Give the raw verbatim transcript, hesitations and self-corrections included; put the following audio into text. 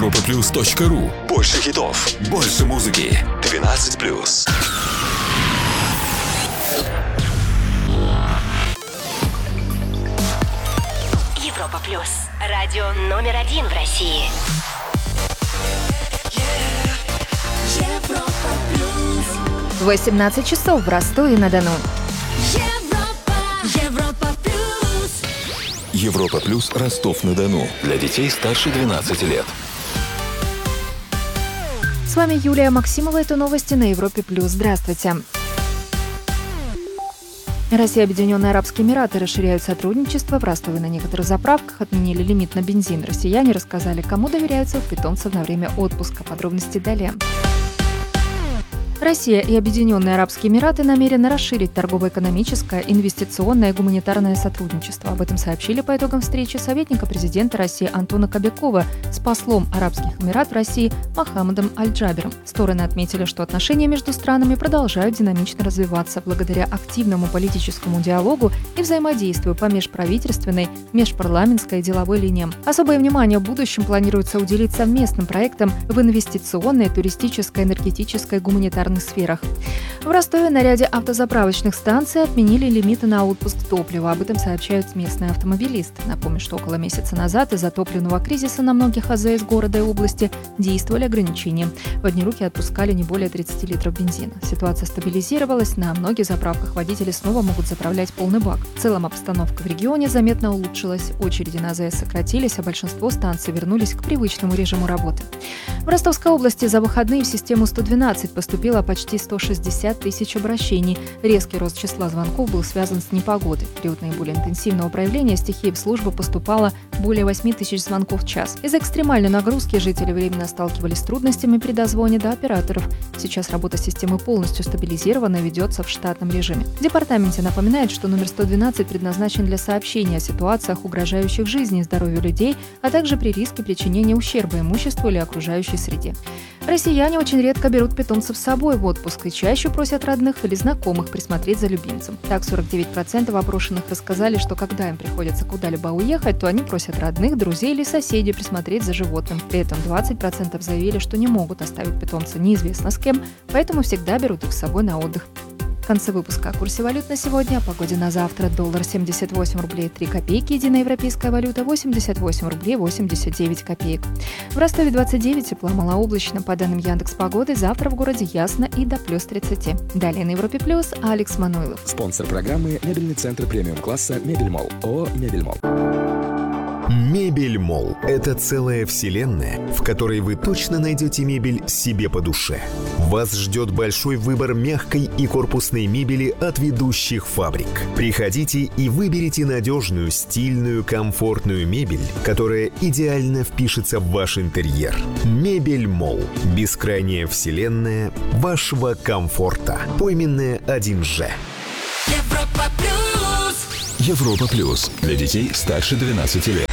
европа плюс точка ру. Больше хитов, больше музыки. двенадцать плюс. Европа плюс. Радио номер один в России. Европа плюс. восемнадцать часов в Ростове-на-Дону. Европа, Европа плюс. Европа плюс Ростов-на-Дону. Для детей старше двенадцати лет. С вами Юлия Максимова. Это новости на Европе плюс. Здравствуйте. Россия и Объединенные Арабские Эмираты расширяют сотрудничество. В Ростове на некоторых заправках отменили лимит на бензин. Россияне рассказали, кому доверяют своих питомцев на время отпуска. Подробности далее. Россия и Объединенные Арабские Эмираты намерены расширить торгово-экономическое, инвестиционное и гуманитарное сотрудничество. Об этом сообщили по итогам встречи советника президента России Антона Кобякова с послом Арабских Эмиратов в России Мохаммедом Аль-Джабером. Стороны отметили, что отношения между странами продолжают динамично развиваться благодаря активному политическому диалогу и взаимодействию по межправительственной, межпарламентской и деловой линиям. Особое внимание в будущем планируется уделить совместным проектам в инвестиционной, туристической, энергетической и гуманитарной сферах. В Ростове на ряде автозаправочных станций отменили лимиты на отпуск топлива. Об этом сообщают местные автомобилисты. Напомню, что около месяца назад из-за топливного кризиса на многих АЗС города и области действовали ограничения. В одни руки отпускали не более тридцати литров бензина. Ситуация стабилизировалась. На многих заправках водители снова могут заправлять полный бак. В целом обстановка в регионе заметно улучшилась. Очереди на АЗС сократились, а большинство станций вернулись к привычному режиму работы. В Ростовской области за выходные в систему сто двенадцать поступило почти сто шестьдесят тысяч обращений. Резкий рост числа звонков был связан с непогодой. В период наиболее интенсивного проявления стихии в службу поступало более восемь тысяч звонков в час. Из-за экстремальной нагрузки жители временно сталкивались с трудностями при дозвоне до операторов. Сейчас работа системы полностью стабилизирована и ведется в штатном режиме. В департаменте напоминают, что номер сто двенадцать предназначен для сообщения о ситуациях, угрожающих жизни и здоровью людей, а также при риске причинения ущерба имуществу или окружающей среде. Россияне очень редко берут питомцев с собой в отпуск и чаще просят родных или знакомых присмотреть за любимцем. Так, сорок девять процентов опрошенных рассказали, что когда им приходится куда-либо уехать, то они просят родных, друзей или соседей присмотреть за животным. При этом двадцать процентов заявили, что не могут оставить питомца неизвестно с кем, поэтому всегда берут их с собой на отдых. В конце выпуска о курсе валют на сегодня, о погоде на завтра. Доллар семьдесят восемь рублей три копейки, единая европейская валюта восемьдесят восемь рублей восемьдесят девять копеек. В Ростове двадцать девять, тепло, малооблачно. По данным Яндекс.Погоды, завтра в городе ясно и до плюс тридцати. Далее на Европе плюс Алекс Мануилов. Спонсор программы «Мебельный центр премиум-класса Мебельмолл». ООО «Мебельмолл». Мебельмолл – это целая вселенная, в которой вы точно найдете мебель себе по душе. Вас ждет большой выбор мягкой и корпусной мебели от ведущих фабрик. Приходите и выберите надежную, стильную, комфортную мебель, которая идеально впишется в ваш интерьер. Мебельмолл – бескрайняя вселенная вашего комфорта. Пойменная один же. Европа плюс. Европа плюс. Для детей старше двенадцати лет.